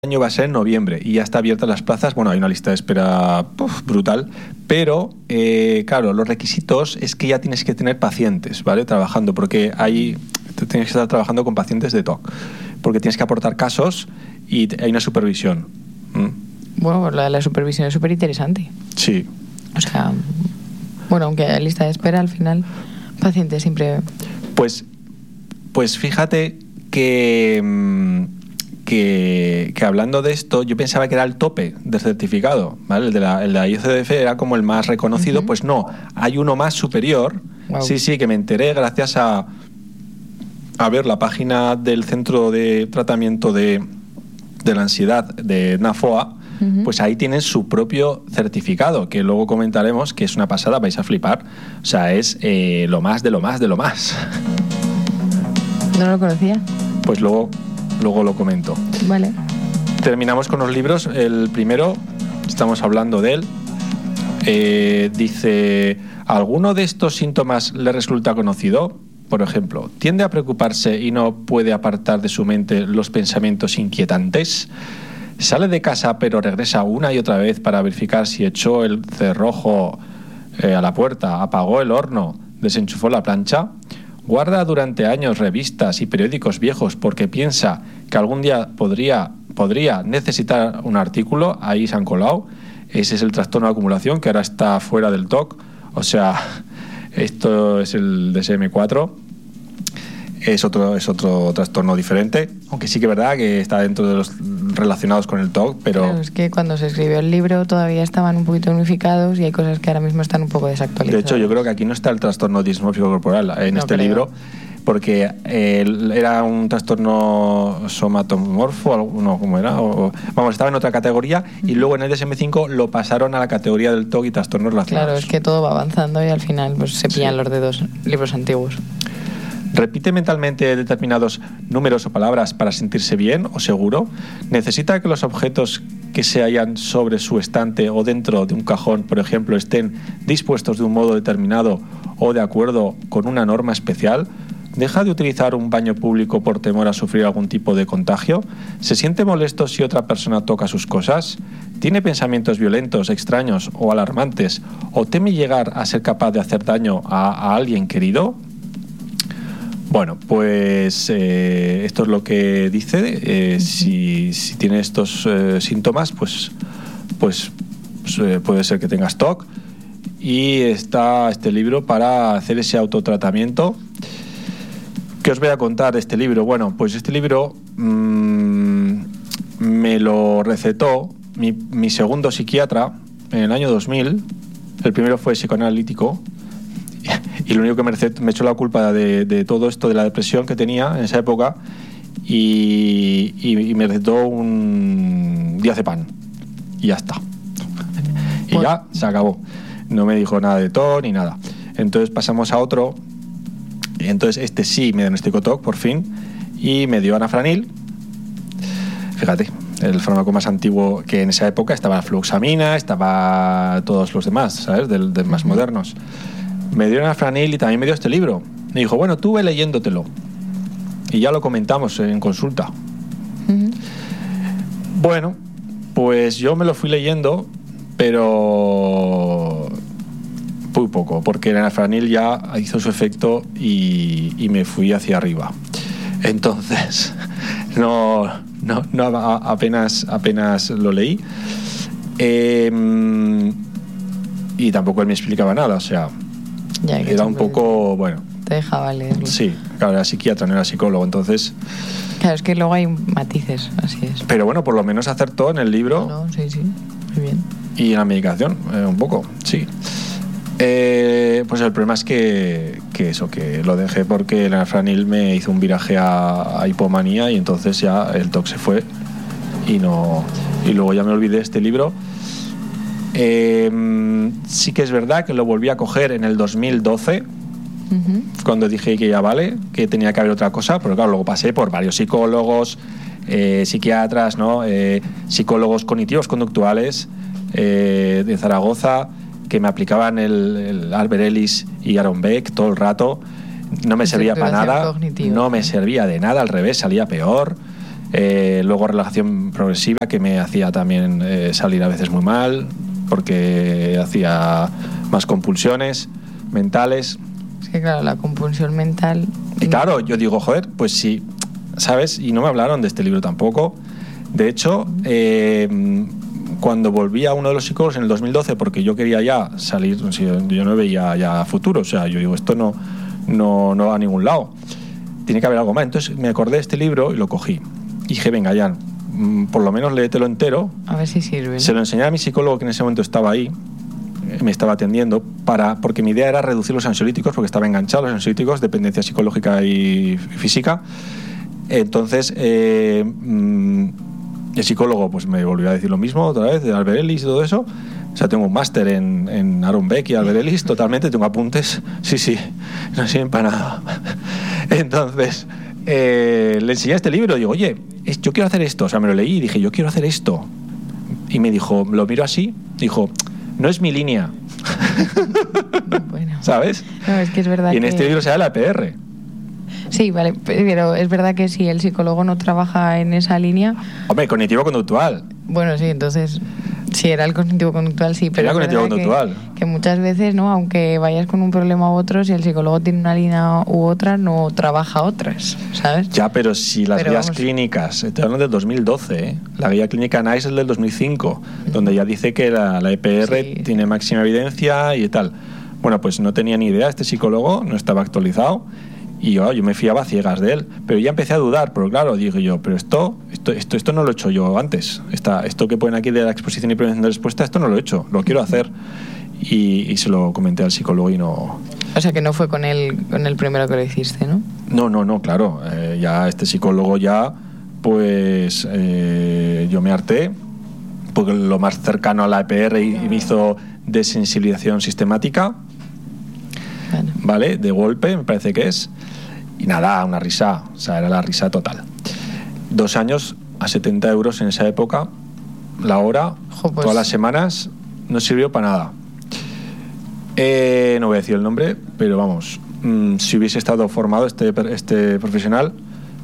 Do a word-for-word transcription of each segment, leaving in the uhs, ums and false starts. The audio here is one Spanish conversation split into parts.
año va a ser en noviembre y ya está abiertas las plazas. Bueno, hay una lista de espera uf, brutal, pero eh, claro, los requisitos es que ya tienes que tener pacientes, ¿vale? Trabajando, porque hay, tienes que estar trabajando con pacientes de T O C, porque tienes que aportar casos y hay una supervisión. ¿Mm? Bueno, la, la supervisión es súper interesante. Sí. O sea, bueno, aunque hay lista de espera, al final, pacientes siempre... Pues, pues fíjate que... Que, que hablando de esto, yo pensaba que era el tope del certificado, ¿vale? El de la, el de la I C D F era como el más reconocido. Uh-huh. Pues no, hay uno más superior. Wow. Sí, sí, que me enteré gracias a, a ver la página del Centro de Tratamiento de, de la Ansiedad de NAFOA. Uh-huh. Pues ahí tienen su propio certificado, que luego comentaremos, que es una pasada, vais a flipar. O sea, es eh, lo más de lo más de lo más. No lo conocía. Pues luego... Luego lo comento. Vale. Terminamos con los libros. El primero, estamos hablando de él. Eh, dice, ¿alguno de estos síntomas le resulta conocido? Por ejemplo, ¿tiende a preocuparse y no puede apartar de su mente los pensamientos inquietantes? ¿Sale de casa pero regresa una y otra vez para verificar si echó el cerrojo eh, a la puerta, apagó el horno, desenchufó la plancha? ¿Guarda durante años revistas y periódicos viejos porque piensa que algún día podría, podría necesitar un artículo? Ahí se han colado. Ese es el trastorno de acumulación, que ahora está fuera del T O C. O sea, esto es el D S M cuatro. Es otro, es otro trastorno diferente, aunque sí que es verdad que está dentro de los relacionados con el T O C, pero... Claro, es que cuando se escribió el libro todavía estaban un poquito unificados y hay cosas que ahora mismo están un poco desactualizadas. De hecho, yo creo que aquí no está el trastorno dismórfico corporal en no este creo. libro, porque eh, era un trastorno somatomorfo, no, ¿cómo era? O, vamos, estaba en otra categoría y luego en el D S M cinco lo pasaron a la categoría del T O C y trastornos relacionados. Claro, es que todo va avanzando y al final pues se pillan sí. los dedos, libros antiguos. ¿Repite mentalmente determinados números o palabras para sentirse bien o seguro? ¿Necesita que los objetos que se hallan sobre su estante o dentro de un cajón, por ejemplo, estén dispuestos de un modo determinado o de acuerdo con una norma especial? ¿Deja de utilizar un baño público por temor a sufrir algún tipo de contagio? ¿Se siente molesto si otra persona toca sus cosas? ¿Tiene pensamientos violentos, extraños o alarmantes? ¿O teme llegar a ser capaz de hacer daño a, a alguien querido? Bueno, pues eh, esto es lo que dice. Eh, si, si tiene estos eh, síntomas, pues, pues, pues eh, puede ser que tengas T O C. Y está este libro para hacer ese autotratamiento. ¿Qué os voy a contar de este libro? Bueno, pues este libro mmm, me lo recetó mi, mi segundo psiquiatra en el año dos mil. El primero fue psicoanalítico. Y lo único que me, recetó, me echó la culpa de, de todo esto, de la depresión que tenía en esa época, y, y, y me recetó un diazepam. Y ya está. Y bueno. Ya se acabó. No me dijo nada de T O ni nada. Entonces pasamos a otro. Entonces este sí me diagnosticó T O C por fin. Y me dio anafranil. Fíjate, el fármaco más antiguo que en esa época. Estaba la fluoxamina, estaba todos los demás, ¿sabes? De, de más modernos. Me dio anafranil y también me dio este libro. Me dijo, bueno, tú ve leyéndotelo. Y ya lo comentamos en consulta. Uh-huh. Bueno, pues yo me lo fui leyendo, pero muy poco, porque el anafranil ya hizo su efecto y, y me fui hacia arriba. Entonces, no, no, no apenas, apenas lo leí. Eh, y tampoco él me explicaba nada, o sea... Ya, era un poco, bueno... Te dejaba leerlo. Sí, claro, era psiquiatra, no era psicólogo, entonces... Claro, es que luego hay matices, así es. Pero bueno, por lo menos acertó en el libro... No, no, sí, sí, muy bien. Y en la medicación, eh, un poco, sí. Eh, pues el problema es que, que eso, que lo dejé porque el anafranil me hizo un viraje a, a hipomanía y entonces ya el T O C se fue y no... Y luego ya me olvidé de este libro... Eh, sí que es verdad que lo volví a coger en el dos mil doce, uh-huh. cuando dije que ya vale, que tenía que haber otra cosa, pero claro, luego pasé por varios psicólogos, eh, psiquiatras, ¿no? eh, psicólogos cognitivos conductuales eh, de Zaragoza, que me aplicaban el, el Albert Ellis y Aaron Beck todo el rato. No me servía para nada, no me servía de nada, al revés, salía peor. Eh, luego relajación progresiva, que me hacía también eh, salir a veces muy mal, porque hacía más compulsiones mentales. Es que claro, la compulsión mental... Y claro, yo digo, joder, pues sí, ¿sabes? Y no me hablaron de este libro tampoco. De hecho, eh, cuando volví a uno de los psicólogos en el dos mil doce, porque yo quería ya salir, yo no veía ya futuro, o sea, yo digo, esto no, no, no va a ningún lado, tiene que haber algo más. Entonces me acordé de este libro y lo cogí. Y dije, venga, Jan, por lo menos léetelo entero. A ver si sirve, ¿no? Se lo enseñé a mi psicólogo, que en ese momento estaba ahí, me estaba atendiendo, para, porque mi idea era reducir los ansiolíticos, porque estaba enganchado a los ansiolíticos, dependencia psicológica y física. Entonces, eh, el psicólogo pues me volvió a decir lo mismo otra vez, de Albert Ellis y todo eso. O sea, tengo un máster en, en Aaron Beck y Albert Ellis, totalmente, tengo apuntes. Sí, sí, no sirven para nada. Entonces, eh, le enseñé este libro y digo, oye, yo quiero hacer esto. O sea, me lo leí y dije, yo quiero hacer esto. Y me dijo, lo miro así, dijo, no es mi línea. Bueno. ¿Sabes? No, es que es verdad y en que... este libro se da la E P R. Sí, vale, pero es verdad que si el psicólogo no trabaja en esa línea... Hombre, cognitivo-conductual. Bueno, sí, entonces, si era el cognitivo-conductual, sí, pero era cognitivo-conductual. Que, que muchas veces, ¿no? Aunque vayas con un problema u otro, si el psicólogo tiene una línea u otra, no trabaja otras, ¿sabes? Ya, pero si las pero guías vamos. clínicas, estoy hablando del dos mil doce, ¿eh? La guía clínica NICE es del dos mil cinco, uh-huh. donde ya dice que la, la E P R sí. tiene máxima evidencia y tal. Bueno, pues no tenía ni idea, este psicólogo no estaba actualizado. Y yo, yo me fiaba a ciegas de él, pero ya empecé a dudar, pero claro, dije yo, pero esto esto esto, esto no lo he hecho yo antes. Esta, esto que ponen aquí de la exposición y prevención de respuesta, esto no lo he hecho, lo quiero hacer. Y, y se lo comenté al psicólogo y no... O sea que no fue con él con el primero que lo hiciste, ¿no? No, no, no, claro. Eh, ya este psicólogo ya, pues eh, yo me harté, porque lo más cercano a la E P R y, y me hizo desensibilización sistemática. Bueno. ¿Vale? De golpe, me parece que es. Y nada, una risa. O sea, era la risa total. Dos años a setenta euros en esa época, la hora, jo, pues... todas las semanas, no sirvió para nada. Eh, no voy a decir el nombre, pero vamos, mmm, si hubiese estado formado este, este profesional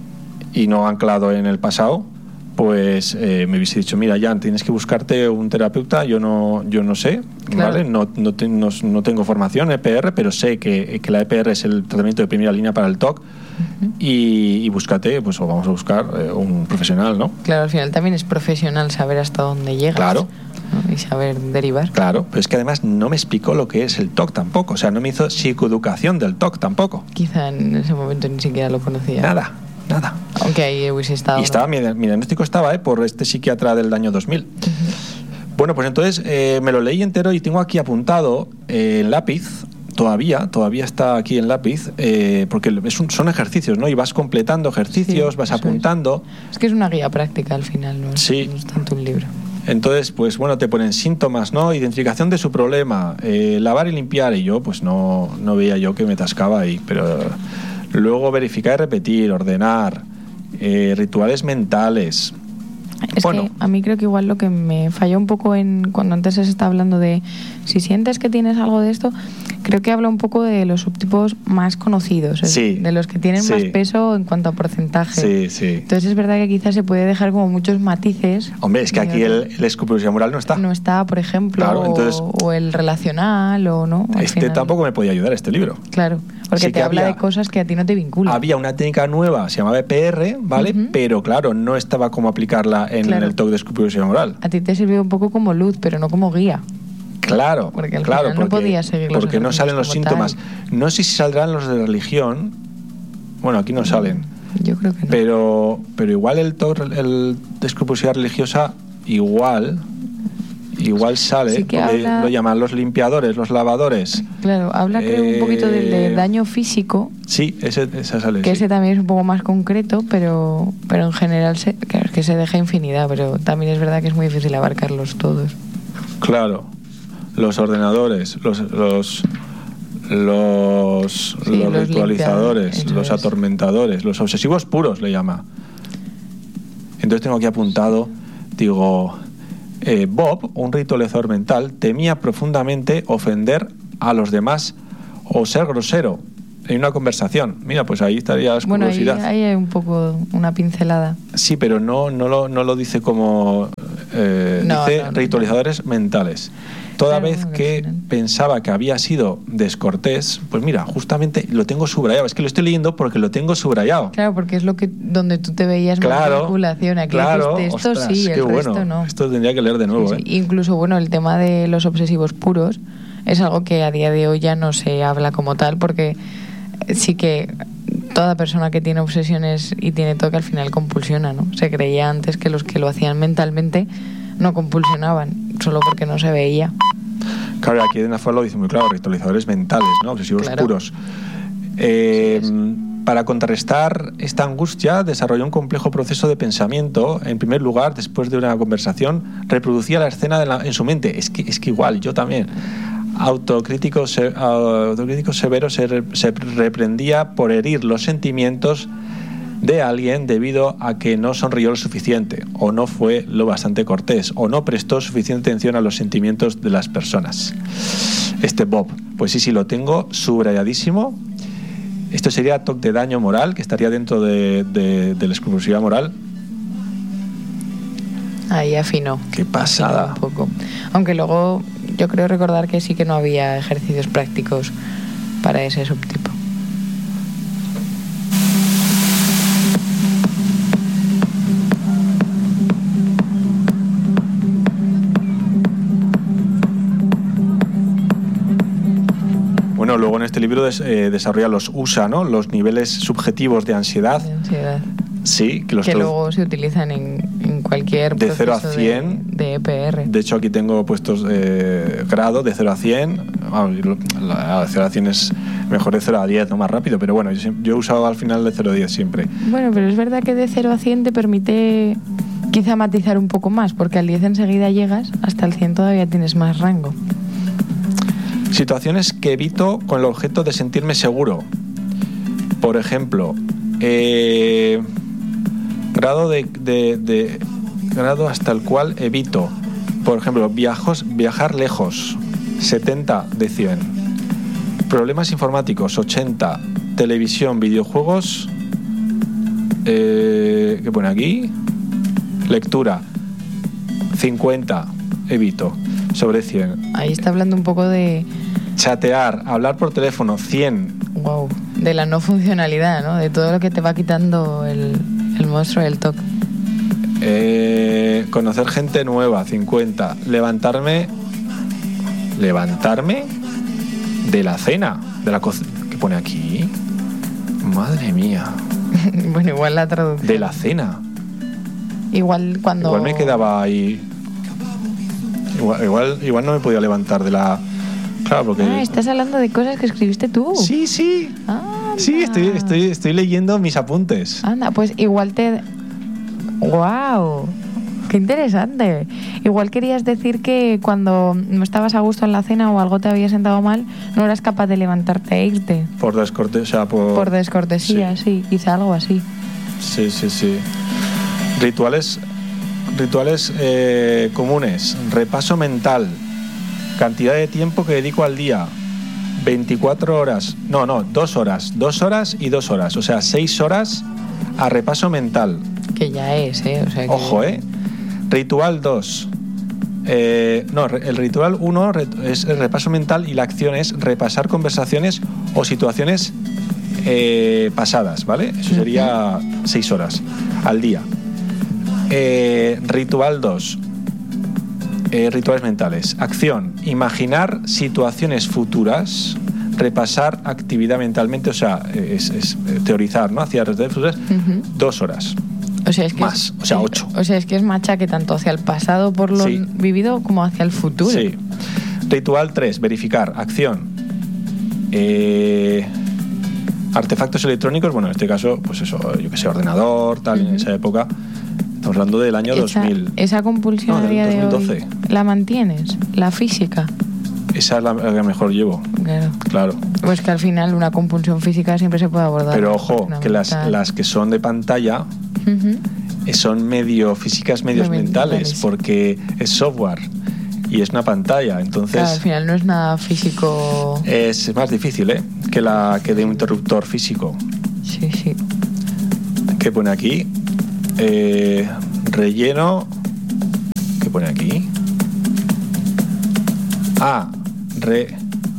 y no anclado en el pasado, pues eh, me hubiese dicho, mira, Jan, tienes que buscarte un terapeuta, yo no yo no sé, claro. ¿vale? No, no, te, no, no tengo formación en E P R, pero sé que, que la E P R es el tratamiento de primera línea para el T O C, uh-huh. y, y búscate, pues o vamos a buscar eh, un profesional, ¿no? Claro, al final también es profesional saber hasta dónde llegas. Claro. ¿no? Y saber derivar. Claro, pero es que además no me explicó lo que es el T O C tampoco, o sea, no me hizo psicoeducación del T O C tampoco. Quizá en ese momento ni siquiera lo conocía. Nada. Nada. Aunque ahí hubiese estado. Y estaba, ¿no? mi, mi diagnóstico estaba eh, por este psiquiatra del año dos mil. Uh-huh. Bueno, pues entonces eh, me lo leí entero y tengo aquí apuntado eh, en lápiz, todavía, todavía está aquí en lápiz, eh, porque es un, son ejercicios, ¿no? Y vas completando ejercicios, sí, vas apuntando. Es. es que es una guía práctica al final, ¿no? Sí. No es tanto un libro. Entonces, pues bueno, te ponen síntomas, ¿no? Identificación de su problema, eh, lavar y limpiar, y yo pues no, no veía yo que me tascaba ahí, pero... Luego verificar y repetir, ordenar, eh, rituales mentales. Es bueno. que a mí creo que igual lo que me falló un poco en cuando antes se está hablando de si sientes que tienes algo de esto, creo que habla un poco de los subtipos más conocidos, sí, de los que tienen sí. más peso en cuanto a porcentaje. Sí, sí. Entonces es verdad que quizás se puede dejar como muchos matices. Hombre, es que aquí el, el escrupulosismo moral no está. No está, por ejemplo, claro, entonces, o, o el relacional, o no. Este final. Tampoco me podía ayudar este libro. Claro, porque sí te habla había, de cosas que a ti no te vinculan. Había una técnica nueva, se llamaba E P R, ¿vale? Uh-huh. Pero claro, no estaba como aplicarla en claro. el T O C de escrupulosismo moral. A ti te sirvió un poco como luz, pero no como guía. Claro, porque al claro, final porque, no podía seguir los porque no salen los síntomas. Tal. No sé si saldrán los de religión. Bueno, aquí no salen. Yo creo que no. Pero, pero igual el, el de escrupulosidad religiosa igual, igual sale. Sí que habla... Lo llaman los limpiadores, los lavadores. Claro, habla creo eh... un poquito del de daño físico. Sí, ese, ese sale. Que sí. ese también es un poco más concreto, pero, pero en general se, claro, es que se deja infinidad, pero también es verdad que es muy difícil abarcarlos todos. Claro. Los ordenadores, los los los, sí, los, los ritualizadores, los es. atormentadores, los obsesivos puros le llama. Entonces tengo aquí apuntado, digo, eh, Bob, un ritualizador mental, temía profundamente ofender a los demás o ser grosero. en una conversación. Mira, pues ahí estaría la bueno, curiosidad. Ahí, ahí hay un poco una pincelada. Sí, pero no, no, lo, no lo dice como... Eh, no, dice no, no, ritualizadores no. mentales. Toda Claro, vez que pensaba que había sido descortés, pues mira, justamente lo tengo subrayado. Es que lo estoy leyendo porque lo tengo subrayado. Claro, porque es lo que donde tú te veías claro, más vinculación. Aquí claro, dijiste, esto ostras, sí, el bueno. resto no. Esto tendría que leer de nuevo. Sí, sí. ¿eh? Incluso, bueno, el tema de los obsesivos puros es algo que a día de hoy ya no se habla como tal, porque sí que toda persona que tiene obsesiones y tiene toque al final compulsiona, ¿no? Se creía antes que los que lo hacían mentalmente no compulsionaban, solo porque no se veía. Claro, aquí de Nafuer lo dice muy claro, ritualizadores mentales, ¿no? Obsesivos claro. puros. Eh, sí, para contrarrestar esta angustia, desarrolló un complejo proceso de pensamiento. En primer lugar, después de una conversación, reproducía la escena de la, en su mente. Es que, es que igual, yo también. Autocrítico, se, autocrítico severo se, se reprendía por herir los sentimientos de alguien debido a que no sonrió lo suficiente, o no fue lo bastante cortés, o no prestó suficiente atención a los sentimientos de las personas. Este Bob, pues sí, sí, lo tengo subrayadísimo. Esto sería toque de daño moral, que estaría dentro de, de, de la exclusividad moral. Ahí afinó. Qué pasada. Afinó un poco. Aunque luego yo creo recordar que sí que no había ejercicios prácticos para ese subtipo. Bueno, luego en este libro des, eh, desarrolla los U S A, ¿no? Los niveles subjetivos de ansiedad. De ansiedad. Sí, que los que tradu- luego se utilizan en, en cualquier de cero a proceso cien de, de E P R. De hecho, aquí tengo puestos eh, grado de cero a cien. Vamos, la de cero a cien es mejor de cero a diez, no más rápido, pero bueno, yo, yo he usado al final de cero a diez siempre. Bueno, pero es verdad que de cero a cien te permite quizá matizar un poco más, porque al diez enseguida llegas, hasta el cien todavía tienes más rango. Situaciones que evito con el objeto de sentirme seguro. Por ejemplo, eh, grado de, de, de grado hasta el cual evito. Por ejemplo, viajos, viajar lejos, setenta de cien. Problemas informáticos, ochenta. Televisión, videojuegos, eh, ¿qué pone aquí? Lectura, cincuenta, evito, sobre cien. Ahí está hablando un poco de... Chatear, hablar por teléfono, cien. Wow, de la no funcionalidad, ¿no? De todo lo que te va quitando el, el monstruo del T O C. Eh, conocer gente nueva, cincuenta. Levantarme, levantarme de la cena, de la cocina. ¿Qué pone aquí? Madre mía. Bueno, igual la traducción. De la cena. Igual cuando... Igual me quedaba ahí. Igual, igual, igual no me podía levantar de la... Claro, porque... Ah, estás hablando de cosas que escribiste tú. Sí, sí. Anda. Sí, estoy, estoy, estoy leyendo mis apuntes. Anda, pues igual te... ¡Wow! ¡Qué interesante! Igual querías decir que cuando no estabas a gusto en la cena o algo te había sentado mal, no eras capaz de levantarte e irte. Por descortesía, o sea, por... Por descortesía, sí, sí, quizá algo así. Sí, sí, sí. Rituales, rituales eh, comunes. Repaso mental. Cantidad de tiempo que dedico al día. veinticuatro horas. No, no, dos horas. Dos horas y dos horas. O sea, seis horas a repaso mental. Que ya es, ¿eh? O sea que... Ojo, ¿eh? Ritual dos. Eh, no, el ritual uno es el repaso mental y la acción es repasar conversaciones o situaciones eh, pasadas, ¿vale? Eso sería seis horas al día. Eh, ritual dos. Eh, rituales mentales. Acción, imaginar situaciones futuras, repasar actividad mentalmente, o sea, es, es teorizar, ¿no? Hacia rituales futuras, uh-huh. dos horas. O sea, es que más, es, o sea, ocho. O sea, es que es machaque tanto hacia el pasado por lo sí. vivido como hacia el futuro. Sí. Ritual tres, verificar, acción. Eh, artefactos electrónicos, bueno, en este caso, pues eso, yo que sé, ordenador, tal, uh-huh. en esa época. Estamos hablando del año esa, dos mil. ¿Esa compulsión no, a día dos mil doce. De hoy la mantienes? ¿La física? Esa es la, la que mejor llevo. Claro. Claro. Pues que al final una compulsión física siempre se puede abordar. Pero ojo, que las, las que son de pantalla uh-huh. son medio físicas, medios mentales, mentales, porque es software y es una pantalla, entonces... Claro, al final no es nada físico... Es más difícil, ¿eh? que la que de un interruptor físico. Sí, sí. ¿Qué pone aquí? Eh, relleno. ¿Qué pone aquí? Ah, re.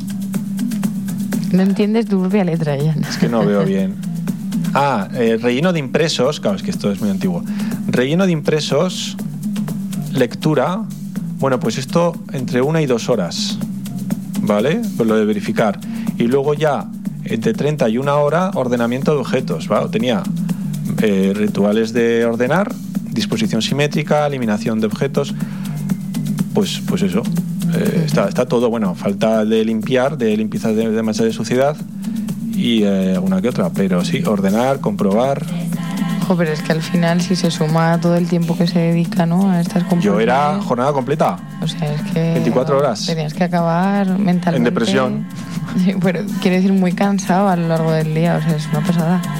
No entiendes tu propia letra, ya. Es que no veo bien. Ah, eh, relleno de impresos. Claro, es que esto es muy antiguo. Relleno de impresos, lectura. Bueno, pues esto entre una y dos horas, ¿vale? Pues lo de verificar. Y luego ya entre treinta y una hora, ordenamiento de objetos, ¿vale? Tenía eh, rituales de ordenar, disposición simétrica, eliminación de objetos. Pues, pues eso. Eh, está, está todo, bueno, falta de limpiar, de limpieza de, de manchas de suciedad y eh, una que otra, pero sí, ordenar, comprobar. Jo, pero es que al final, si se suma todo el tiempo que se dedica, ¿no?, a estas compulsiones. Yo era jornada completa. O sea, es que. veinticuatro horas. Tenías que acabar mentalmente. En depresión. Sí, pero quiero decir, muy cansado a lo largo del día, o sea, es una pasada.